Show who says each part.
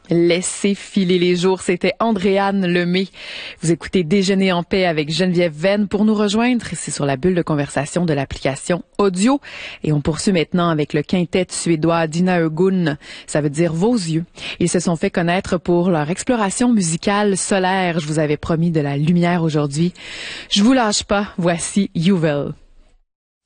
Speaker 1: Laissez filer les jours, c'était Andréane Lemay. Vous écoutez Déjeuner en paix avec Geneviève Venn. Pour nous rejoindre, c'est sur la bulle de conversation de l'application Audio. Et on poursuit maintenant avec le quintet suédois Dina Ögun. Ça veut dire vos yeux. Ils se sont fait connaître pour leur exploration musicale solaire. Je vous avais promis de la lumière aujourd'hui. Je vous lâche pas. Voici Juvel.